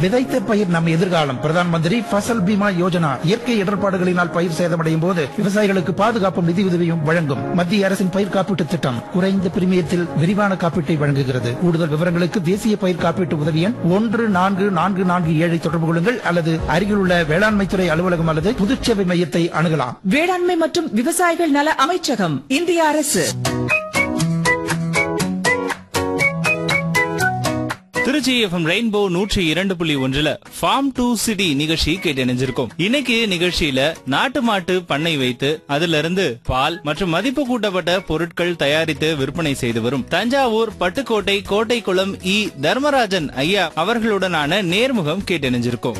விதைத்த பயிர் நம் எதிர்காலம். பிரதான் மந்திரி ஃபசல் பீமா யோஜனா இயற்கை இடர்பாடுகளினால் பயிர் சேதமடையும் போது விவசாயிகளுக்கு பாதுகாப்பும் நிதி உதவியும் வழங்கும். மத்திய அரசின் பயிர் காப்பீட்டு திட்டம் குறைந்த பிரீமியத்தில் விரிவான காப்பீட்டை வழங்குகிறது. கூடுதல் விவரங்களுக்கு தேசிய பயிர் காப்பீட்டு உதவி எண் 14447 தொடர்பு கொள்ளுங்கள் அல்லது அருகிலுள்ள வேளாண்மை துறை அலுவலகம் அல்லது புதுச்சேவை மையத்தை அணுகலாம். வேளாண்மை மற்றும் விவசாயிகள் நல அமைச்சகம், இந்திய அரசு. Trichy FM rainbow 102.1 form to city நிகழ்ச்சி கேட்டணிஞ்சிருக்கோம். இன்னைக்கு நிகழ்ச்சியில நாட்டு மாட்டு பண்ணை வைத்து அதுல இருந்து பால் மற்றும் மதிப்பு கூட்டப்பட்ட பொருட்கள் தயாரித்து விற்பனை செய்து வரும் தஞ்சாவூர் பட்டுக்கோட்டை கோட்டைக்குளம் தர்மராஜன் ஐயா அவர்களுடனான நேர்முகம் கேட்டணிஞ்சிருக்கோம்.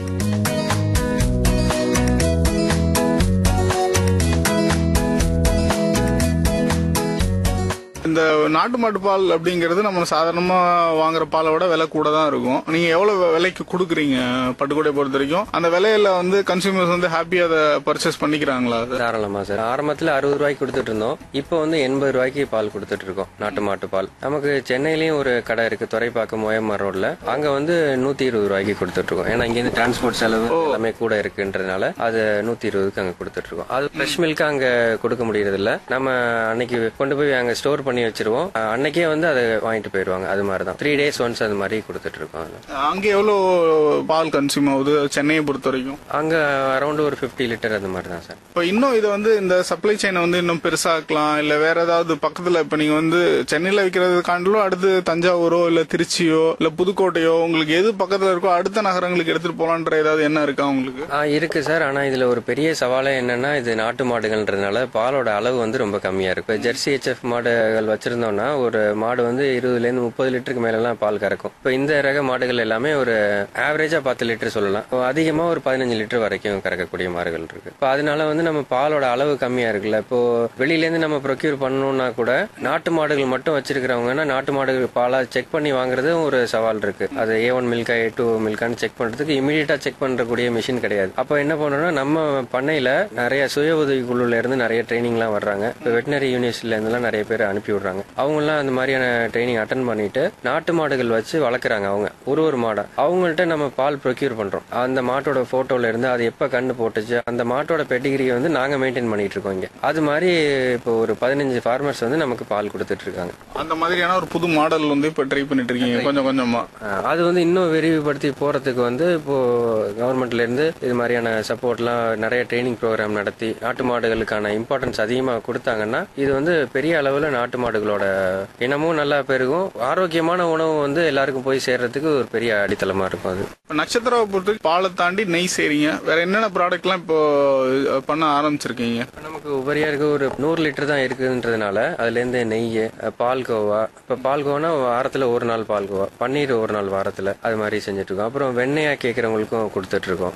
இந்த நாட்டு மாட்டு பால் அப்படிங்கறது நம்ம சாதாரணமா வாங்குற பாலை விட விலை கூட தான் இருக்கும். நீங்க எவ்வளவு விலைக்கு கொடுக்குறீங்க பட்டுக்கோட்டை பொறுத்த வரைக்கும்? அந்த விலையில வந்து கன்சியூமர்ஸ் வந்து ஹாப்பியா அதை பர்ச்சேஸ் பண்ணிக்கிறாங்களா? தாராளமா சார். ஆரம்பத்துல 60 ரூபாய்க்கு கொடுத்துட்டு இருந்தோம். இப்போ வந்து 80 ரூபாய்க்கு பால் கொடுத்துட்டு இருக்கோம், நாட்டு மாட்டு பால். நமக்கு சென்னையிலயும் ஒரு கடை இருக்கு, துறைப்பாக்கம் ஓஎம்ஆர் ரோட்ல. அங்க வந்து 120 ரூபாய்க்கு கொடுத்துட்டு இருக்கோம். ஏன்னா இங்க இருந்து டிரான்ஸ்போர்ட் செலவு எல்லாமே கூட இருக்குன்றதுனால அது 120க்கு அங்க கொடுத்துட்டு இருக்கோம். அது ஃப்ரெஷ் மில்க் அங்க கொடுக்க முடியறது இல்ல. நம்ம அன்னைக்கு கொண்டு போய் அங்க ஸ்டோர் பண்ணி வச்சிருவோம். அன்னைக்கே வந்து அதை வாங்கிட்டு போயிருவாங்க. அது மாதிரிதான் 3 days ஒன்ஸ் அது மாதிரி கொடுத்துட்டு இருக்கோம். அங்க எவ்வளவு பால் கன்சியூம் ஆகுது சென்னையை பொறுத்த வரைக்கும்? அங்க அரௌண்ட் ஒரு 50 லிட்டர் அந்த மாதிரி தான் சார். இப்ப இன்னும் இதை வந்து இந்த சப்ளை செயினை வந்து இன்னும் பெருசாக்கலாம், இல்ல வேற ஏதாவது பக்கத்துல இப்ப நீங்க வந்து சென்னையில விற்கிறது காண்டிலும் அடுத்து தஞ்சாவூரோ இல்ல திருச்சியோ இல்ல புதுக்கோட்டையோ உங்களுக்கு எது பக்கத்துல இருக்கோ அடுத்த நகரங்களுக்கு எடுத்துட்டு போலான்ற ஏதாவது என்ன இருக்கா உங்களுக்கு? இருக்கு சார். ஆனா இதுல ஒரு பெரிய சவாலே என்னன்னா, இது நாட்டு மாடுகள்ன்றதுனால பாலோட அளவு வந்து ரொம்ப கம்மியா இருக்கு. ஜெர்சி ஹெச்எஃப் மாடுகள் வச்சிருந்தோம்னா ஒரு மாடு வந்து 20 இருந்து 30 லிட்டருக்கு மேல எல்லாம் பால் கறக்கும். இப்ப இந்த ரக மாடுகள் எல்லாமே ஒரு ஆவரேஜா 10 லிட்டர் சொல்லலாம். அதிகமா ஒரு 15 லிட்டர் வரைக்கும் கறக்கக்கூடிய மாடுகள் இருக்கு. இப்ப அதனால வந்து நம்ம பாலோட அளவு கம்மியா இருக்குல்ல. இப்போ வெளியில இருந்து நம்ம ப்ரொக்யூர் பண்ணணும்னா கூட நாட்டு மாடுகள் மட்டும் வச்சிருக்கிறவங்கன்னா நாட்டு மாடுகள் பாலா செக் பண்ணி வாங்குறது ஒரு சவால் இருக்கு. அது A1 மில்கா A2 மில்கான்னு செக் பண்றதுக்கு இமீடியட்டா செக் பண்றக்கூடிய மிஷின் கிடையாது. அப்ப என்ன பண்ணணும்னா நம்ம பண்ணையில நிறைய சுய உதவி குழுல இருந்து நிறைய ட்ரைனிங் எல்லாம் வர்றாங்க. இப்ப வெட்டினரி யூனிவர்சிட்டில இருந்து எல்லாம் நிறைய பேர் அனுப்பி விடுறாங்க. அவங்க எல்லாம் அந்த மாதிரியான ட்ரைனிங் அட்டன் பண்ணிட்டு நாட்டு மாடுகள் வச்சு வளர்க்குறாங்க. அவங்க ஒரு மாடை அவங்கள்ட்ட நம்ம பால் ப்ரொக்யூர் பண்றோம். அந்த மாட்டோட போட்டோல இருந்து அது எப்ப கண்ணு போட்டுச்சு அந்த மாட்டோட பெடிகிரியை வந்து நாங்க மெயின்டைன் பண்ணிட்டு இருக்கோம் இங்க. அது மாதிரி இப்போ ஒரு 15 ஃபார்மர்ஸ் வந்து நமக்கு பால் கொடுத்துட்டு இருக்காங்க. அந்த மாதிரியான ஒரு புது மாடல் வந்து இப்ப ட்ரை பண்ணிட்டு இருக்கீங்க கொஞ்சம் கொஞ்சமா. அது வந்து இன்னும் விரிவுபடுத்தி போறதுக்கு வந்து இப்போ கவர்மெண்ட்ல இருந்து இது மாதிரியான சப்போர்ட் எல்லாம் நிறைய ட்ரைனிங் ப்ரோக்ராம் நடத்தி நாட்டு மாடுகளுக்கான இம்பார்ட்டன்ஸ் அதிகமா கொடுத்தாங்கன்னா இது வந்து பெரிய அளவுல நாட்டு மாடுகளோட இனமும் நல்லா பெருகும். ஆரோக்கியமான உணவு வந்து எல்லாருக்கும் போய் சேர்றதுக்கு ஒரு பெரிய அடித்தளமா இருக்கும். அது நட்சத்திராவை பொறுத்து பாலை தாண்டி நெய் செய்றீங்க, வேற என்னென்ன ப்ராடக்ட் எல்லாம் இப்போ பண்ண ஆரம்பிச்சிருக்கீங்க? நமக்கு உபரியா இருக்க ஒரு 100 லிட்டர் தான் இருக்குன்றதுனால அதுல இருந்து நெய், பால்கோவா. இப்ப பால்கோவானா வாரத்துல ஒரு நாள் பால்கோவா, பன்னீர் ஒரு நாள் வாரத்துல, அது மாதிரி செஞ்சுட்டு இருக்கோம். அப்புறம் வெண்ணெயா கேட்கறவங்களுக்கும் கொடுத்துட்டு இருக்கோம்.